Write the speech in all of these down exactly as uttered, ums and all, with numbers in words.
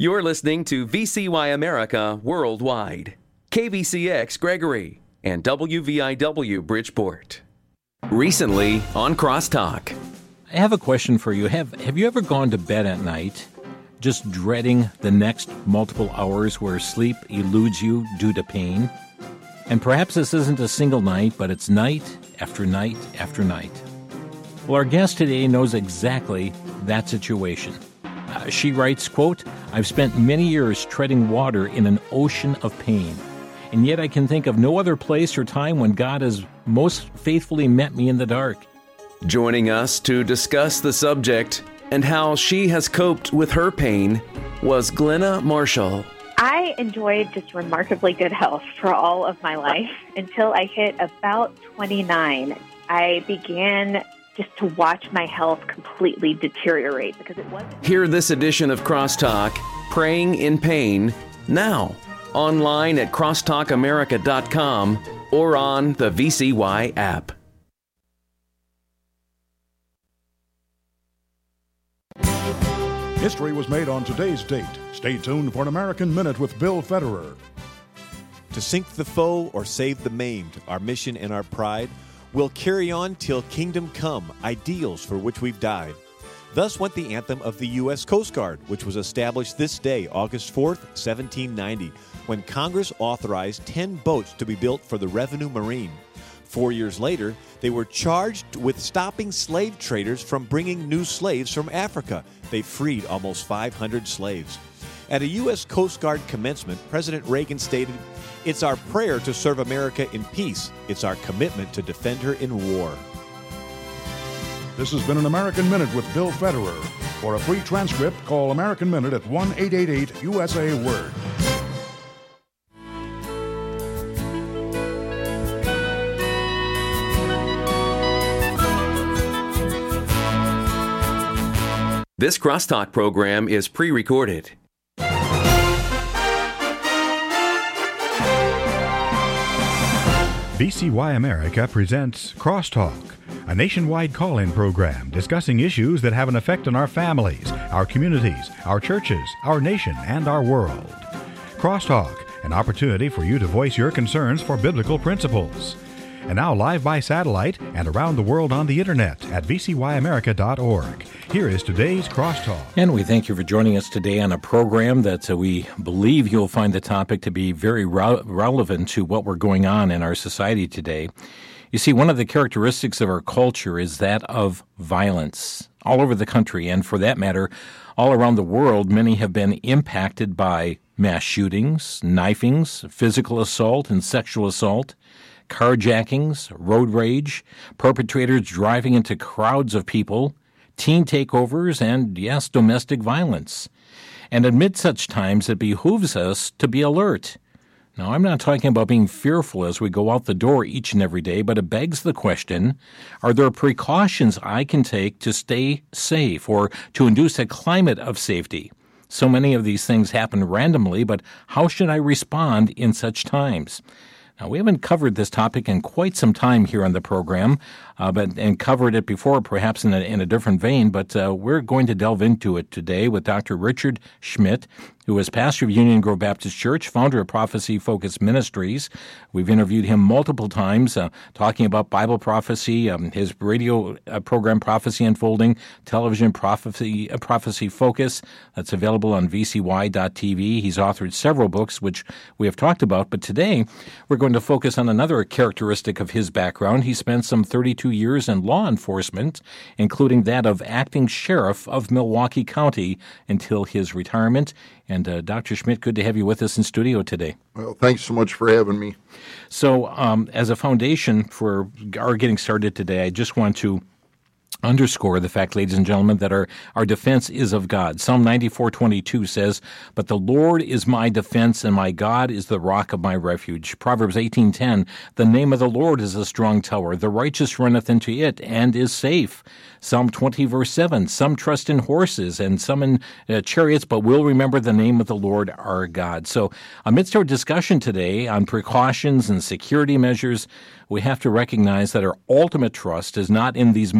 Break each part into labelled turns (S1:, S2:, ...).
S1: You're listening to V C Y America Worldwide, K V C X Gregory, and W V I W Bridgeport. Recently on Crosstalk.
S2: I have a question for you. Have Have you ever gone to bed at night just dreading the next multiple hours where sleep eludes you due to pain? And perhaps this isn't a single night, but it's night after night after night. Well, our guest today knows exactly that situation. Uh, she writes, quote, "I've spent many years treading water in an ocean of pain, and yet I can think of no other place or time when God has most faithfully met me in the dark."
S1: Joining us to discuss the subject and how she has coped with her pain was Glenna Marshall.
S3: I enjoyed just remarkably good health for all of my life until I hit about twenty-nine. I began just to watch my health completely deteriorate because it wasn't...
S1: Hear this edition of Crosstalk, Praying in Pain, now, online at crosstalk america dot com or on the V C Y app.
S4: History was made on today's date. Stay tuned for an American Minute with Bill Federer.
S5: To sink the foe or save the maimed, our mission and our pride will carry on till kingdom come, ideals for which we've died. Thus went the anthem of the U S Coast Guard, which was established this day, August fourth, seventeen ninety, when Congress authorized ten boats to be built for the Revenue Marine. Four years later, they were charged with stopping slave traders from bringing new slaves from Africa. They freed almost five hundred slaves. At a U S Coast Guard commencement, President Reagan stated, "It's our prayer to serve America in peace. It's our commitment to defend her in war."
S4: This has been an American Minute with Bill Federer. For a free transcript, call American Minute at one eight eight eight U S A Word.
S1: This Crosstalk program is pre-recorded.
S6: V C Y America presents Crosstalk, a nationwide call-in program discussing issues that have an effect on our families, our communities, our churches, our nation, and our world. Crosstalk, an opportunity for you to voice your concerns for biblical principles. And now live by satellite and around the world on the internet at v c y america dot org. Here is today's Crosstalk.
S2: And we thank you for joining us today on a program that uh, we believe you'll find the topic to be very re- relevant to what we're going on in our society today. You see, one of the characteristics of our culture is that of violence. All over the country, and for that matter, all around the world, many have been impacted by mass shootings, knifings, physical assault, and sexual assault, carjackings, road rage, perpetrators driving into crowds of people, teen takeovers, and, yes, domestic violence. And amid such times, it behooves us to be alert. Now, I'm not talking about being fearful as we go out the door each and every day, but it begs the question, are there precautions I can take to stay safe or to induce a climate of safety? So many of these things happen randomly, but how should I respond in such times? Now, we haven't covered this topic in quite some time here on the program, uh, but and covered it before, perhaps in a, in a different vein, but uh, we're going to delve into it today with Doctor Richard Schmidt, who is pastor of Union Grove Baptist Church, founder of Prophecy Focus Ministries. We've interviewed him multiple times, uh, talking about Bible prophecy, um, his radio uh, program Prophecy Unfolding, television Prophecy uh, Prophecy Focus, that's available on v c y dot t v. He's authored several books, which we have talked about, but today we're going to focus on another characteristic of his background. He spent some thirty-two years in law enforcement, including that of acting sheriff of Milwaukee County until his retirement. And uh, Doctor Schmidt, good to have you with us in studio today.
S7: Well, thanks so much for having me.
S2: So um, as a foundation for our getting started today, I just want to underscore the fact, ladies and gentlemen, that our, our defense is of God. Psalm ninety-four twenty-two says, "But the Lord is my defense, and my God is the rock of my refuge." Proverbs eighteen ten, "The name of the Lord is a strong tower. The righteous runneth into it, and is safe." Psalm twenty, verse seven, "Some trust in horses, and some in uh, chariots, but will remember the name of the Lord our God." So amidst our discussion today on precautions and security measures, we have to recognize that our ultimate trust is not in these measures,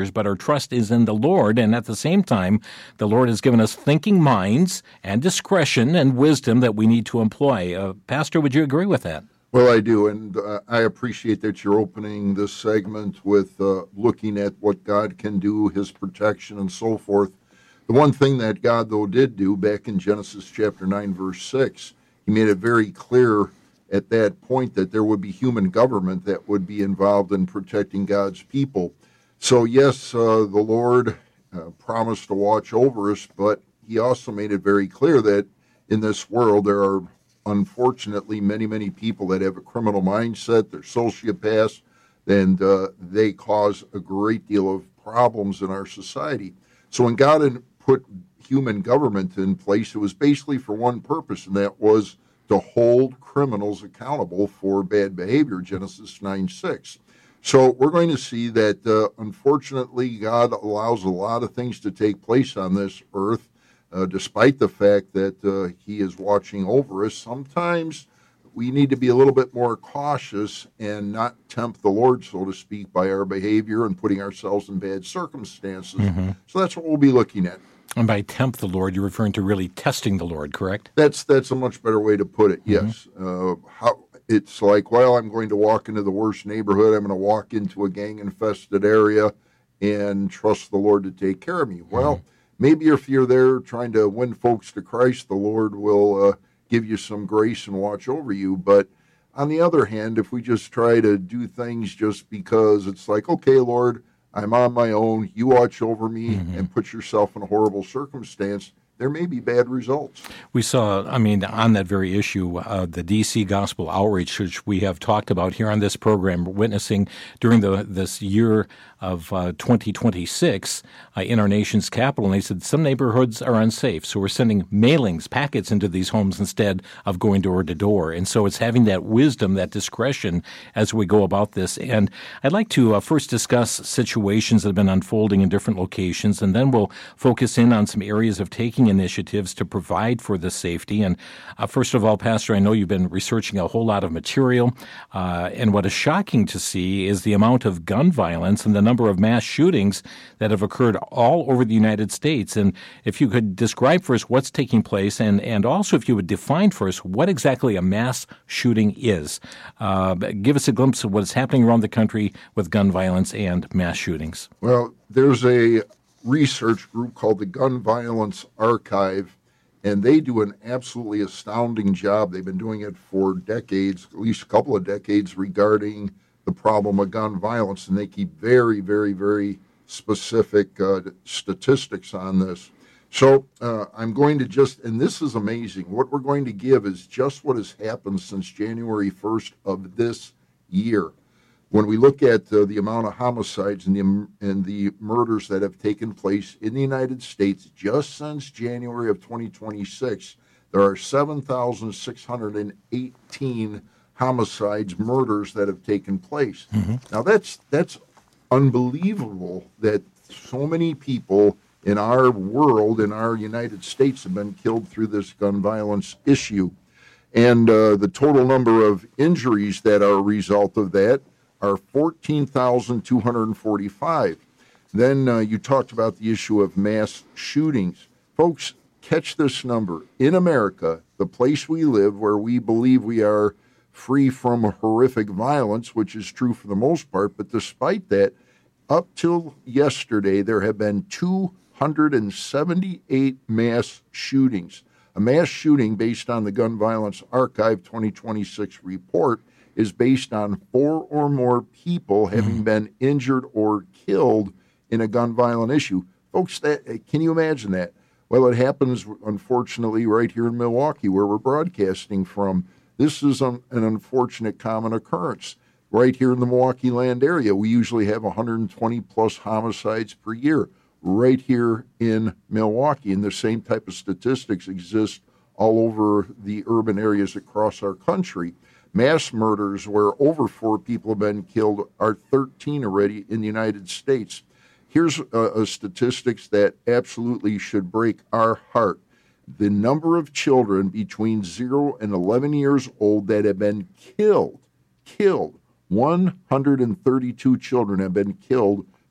S2: others, but our trust is in the Lord. And at the same time, the Lord has given us thinking minds and discretion and wisdom that we need to employ. Uh, Pastor, would you agree with that?
S7: Well, I do, and uh, I appreciate that you're opening this segment with uh, looking at what God can do, His protection, and so forth. The one thing that God, though, did do back in Genesis chapter nine, verse six, He made it very clear at that point that there would be human government that would be involved in protecting God's people. So, yes, uh, the Lord uh, promised to watch over us, but He also made it very clear that in this world there are unfortunately many, many people that have a criminal mindset, they're sociopaths, and uh, they cause a great deal of problems in our society. So when God had put human government in place, it was basically for one purpose, and that was to hold criminals accountable for bad behavior, Genesis nine six. So we're going to see that, uh, unfortunately, God allows a lot of things to take place on this earth, Uh, despite the fact that uh, He is watching over us. Sometimes we need to be a little bit more cautious and not tempt the Lord, so to speak, by our behavior and putting ourselves in bad circumstances. Mm-hmm. So that's what we'll be looking at. And
S2: by tempt the Lord, you're referring to really testing the Lord, correct?
S7: That's that's a much better way to put it, yes. Mm-hmm. Uh, how it's like, well, I'm going to walk into the worst neighborhood. I'm going to walk into a gang-infested area and trust the Lord to take care of me. Well, mm-hmm. Maybe if you're there trying to win folks to Christ, the Lord will uh, give you some grace and watch over you. But on the other hand, if we just try to do things just because it's like, okay, Lord, I'm on my own, you watch over me, mm-hmm. and put yourself in a horrible circumstance, there may be bad results.
S2: We saw, I mean, on that very issue, uh, the D C Gospel Outreach, which we have talked about here on this program, witnessing during the this year of uh, twenty twenty-six uh, in our nation's capital. And they said some neighborhoods are unsafe, so we're sending mailings, packets into these homes instead of going door to door. And so it's having that wisdom, that discretion as we go about this. And I'd like to uh, first discuss situations that have been unfolding in different locations, and then we'll focus in on some areas of taking initiatives to provide for the safety. And uh, first of all, Pastor, I know you've been researching a whole lot of material, uh, and what is shocking to see is the amount of gun violence and the number of mass shootings that have occurred all over the United States. And if you could describe for us what's taking place, and, and also if you would define for us what exactly a mass shooting is. Uh, give us a glimpse of what is happening around the country with gun violence and mass shootings.
S7: Well, there's a research group called the Gun Violence Archive, and they do an absolutely astounding job. They've been doing it for decades, at least a couple of decades, regarding the problem of gun violence, and they keep very, very, very specific uh, statistics on this. So uh, I'm going to just, and this is amazing, what we're going to give is just what has happened since January first of this year. When we look at uh, the amount of homicides and the, and the murders that have taken place in the United States just since January of twenty twenty-six, there are seven thousand six hundred eighteen homicides, murders that have taken place. Mm-hmm. Now, that's that's unbelievable that so many people in our world, in our United States, have been killed through this gun violence issue. And uh, the total number of injuries that are a result of that are fourteen thousand two hundred forty-five. Then uh, you talked about the issue of mass shootings. Folks, catch this number. In America, the place we live, where we believe we are free from horrific violence, which is true for the most part, but despite that, up till yesterday, there have been two hundred seventy-eight mass shootings. A mass shooting, based on the Gun Violence Archive twenty twenty-six report, is based on four or more people having been injured or killed in a gun violent issue. Folks, that, can you imagine that? Well, it happens, unfortunately, right here in Milwaukee, where we're broadcasting from. This is an, an unfortunate common occurrence. Right here in the Milwaukee land area, we usually have one hundred twenty plus homicides per year. Right here in Milwaukee, and the same type of statistics exist all over the urban areas across our country. Mass murders, where over four people have been killed, are thirteen already in the United States. Here's a, a statistics that absolutely should break our heart. The number of children between zero and eleven years old that have been killed, killed, one hundred thirty-two children have been killed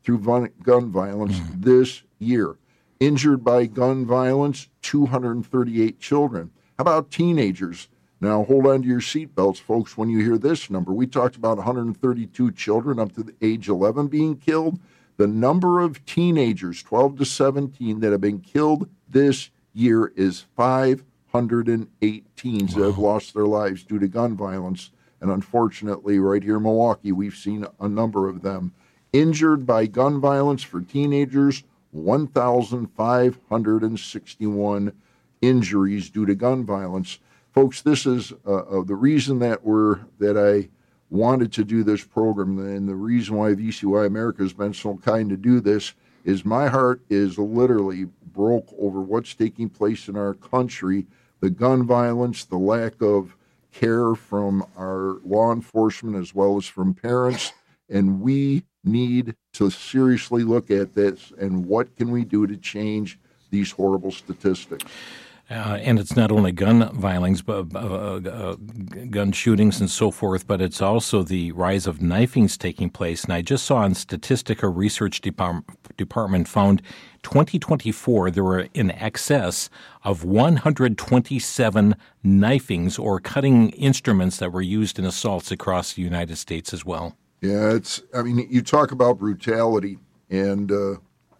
S7: through gun, gun violence mm. this year. Injured by gun violence, two hundred thirty-eight children. How about teenagers? Now, hold on to your seatbelts, folks, when you hear this number. We talked about one hundred thirty-two children up to the age eleven being killed. The number of teenagers, twelve to seventeen, that have been killed this year is five hundred eight teens wow. that have lost their lives due to gun violence. And unfortunately, right here in Milwaukee, we've seen a number of them. Injured by gun violence for teenagers, one thousand five hundred sixty-one injuries due to gun violence. Folks, this is uh, uh, the reason that we're that I wanted to do this program, and the reason why V C Y America has been so kind to do this is my heart is literally broke over what's taking place in our country, the gun violence, the lack of care from our law enforcement as well as from parents, and we need to seriously look at this and what can we do to change these horrible statistics.
S2: Uh, and it's not only gun violence, but uh, uh, gun shootings and so forth, but it's also the rise of knifings taking place. And I just saw on Statistica Research Depart- Department found twenty twenty-four there were in excess of one hundred twenty-seven knifings or cutting instruments that were used in assaults across the United States as well.
S7: Yeah, it's. I mean, you talk about brutality, and uh,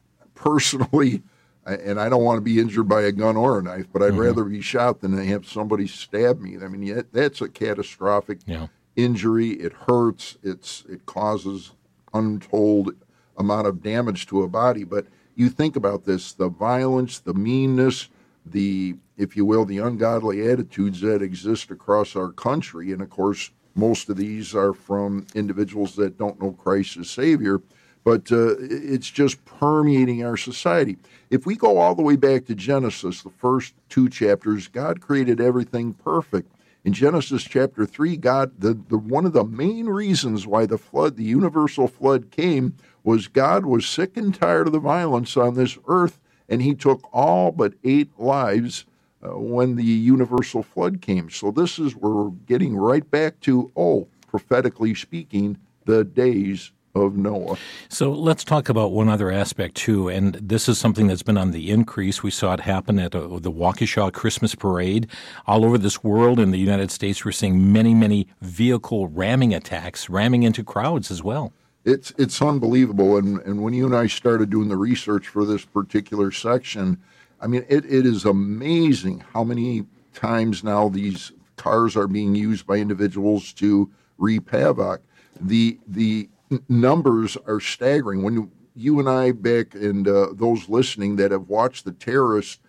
S7: personally. And I don't want to be injured by a gun or a knife, but I'd mm-hmm. rather be shot than to have somebody stab me. I mean, that's a catastrophic yeah. injury. It hurts. It's it causes untold amount of damage to a body. But you think about this, the violence, the meanness, the, if you will, the ungodly attitudes that exist across our country. And, of course, most of these are from individuals that don't know Christ as Savior. But uh, it's just permeating our society. If we go all the way back to Genesis, the first two chapters, God created everything perfect. In Genesis chapter three, God, the, the one of the main reasons why the flood, the universal flood came, was God was sick and tired of the violence on this earth, and he took all but eight lives uh, when the universal flood came. So this is, we're getting right back to, oh, prophetically speaking, the days of Noah.
S2: So let's talk about one other aspect, too, and this is something that's been on the increase. We saw it happen at uh, the Waukesha Christmas Parade. All over this world, in the United States, we're seeing many, many vehicle ramming attacks, ramming into crowds as well.
S7: It's it's unbelievable, and, and when you and I started doing the research for this particular section, I mean, it, it is amazing how many times now these cars are being used by individuals to reap havoc. The the numbers are staggering. When you and I, Beck, and uh, those listening that have watched the terrorist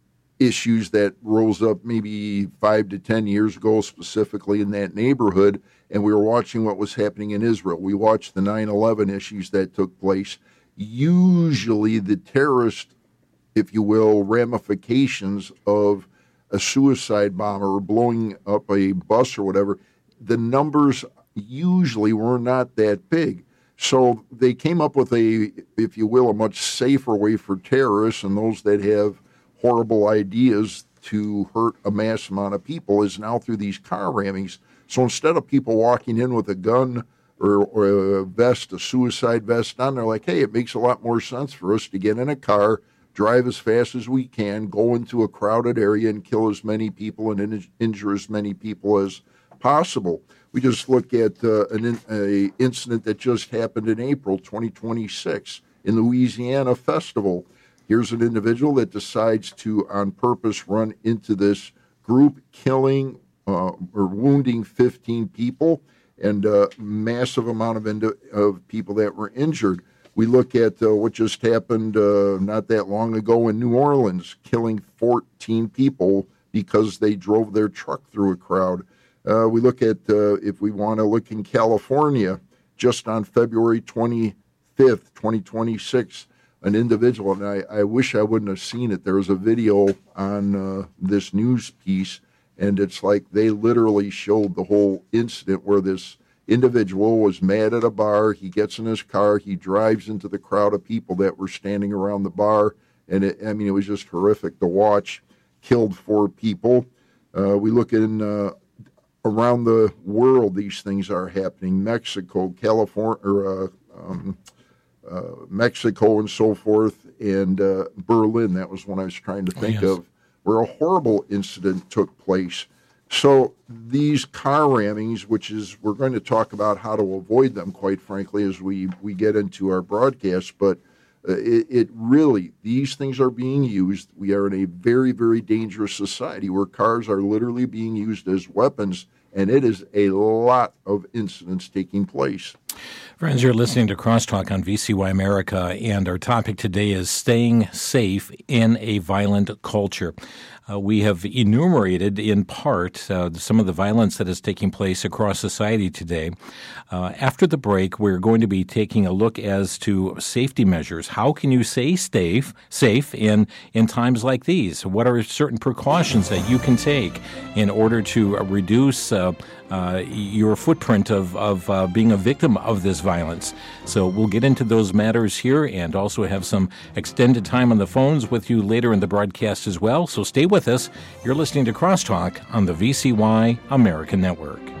S7: issues that rose up maybe five to ten years ago, specifically in that neighborhood, and we were watching what was happening in Israel. We watched the nine eleven issues that took place. Usually the terrorist, if you will, ramifications of a suicide bomber or blowing up a bus or whatever, the numbers usually were not that big. So they came up with a, if you will, a much safer way for terrorists and those that have horrible ideas to hurt a mass amount of people is now through these car rammings. So instead of people walking in with a gun or, or a vest, a suicide vest on, they're like, hey, it makes a lot more sense for us to get in a car, drive as fast as we can, go into a crowded area and kill as many people and in- injure as many people as possible. We just look at uh, an in, a incident that just happened in April twenty twenty-six in the Louisiana Festival. Here's an individual that decides to, on purpose, run into this group, killing uh, or wounding fifteen people and a massive amount of, ind- of people that were injured. We look at uh, what just happened uh, not that long ago in New Orleans, killing fourteen people because they drove their truck through a crowd. Uh, we look at, uh, if we want to look in California, just on February twenty-fifth, twenty twenty-six, an individual, and I, I wish I wouldn't have seen it. There was a video on uh, this news piece, and it's like they literally showed the whole incident where this individual was mad at a bar. He gets in his car. He drives into the crowd of people that were standing around the bar, and it, I mean, it was just horrific to watch. Killed four people. Uh, we look in... Uh, Around the world, these things are happening. Mexico, California, or uh, um, uh, Mexico and so forth, and uh, Berlin. That was one I was trying to think
S2: oh, yes.
S7: of, where a horrible incident took place. So these car rammings, which is, we're going to talk about how to avoid them, quite frankly, as we, we get into our broadcast, but uh, it, it really, these things are being used. We are in a very, very dangerous society where cars are literally being used as weapons, and it is a lot of incidents taking place.
S2: Friends, you're listening to Crosstalk on V C Y America, and our topic today is staying safe in a violent culture. Uh, we have enumerated in part uh, some of the violence that is taking place across society today. Uh, after the break, we're going to be taking a look as to safety measures. How can you stay safe, safe in, in times like these? What are certain precautions that you can take in order to uh, reduce uh, uh, your footprint of, of uh, being a victim of this violence? So we'll get into those matters here and also have some extended time on the phones with you later in the broadcast as well. So stay with us. You're listening to Crosstalk on the V C Y American Network.